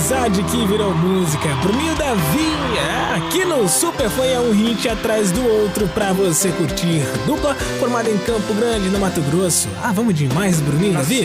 Amizade que virou música. Bruninho Davi, aqui no Super foi um hit atrás do outro pra você curtir. Dupla formada em Campo Grande, no Mato Grosso. Vamos de mais Bruninho Davi?